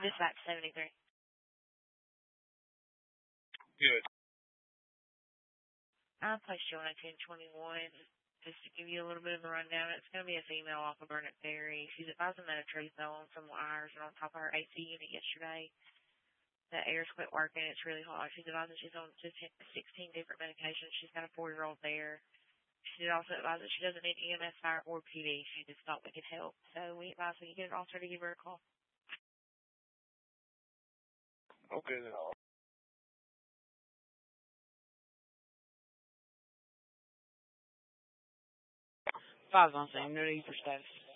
Dispatch 73. Good. I placed you on a 1021 just to give you a little bit of a rundown. It's going to be a female off of Burnett Ferry. She's advising that a tree fell on some wires and on top of her AC unit yesterday. The air's quit working. It's really hot. She's advising she's on 16 different medications. She's got a 4-year-old there. She did also advise that she doesn't need EMS, fire, or PD. She just thought we could help. So we advise when you get an officer to give her a call. Okay, then. 5 on scene, no need for status.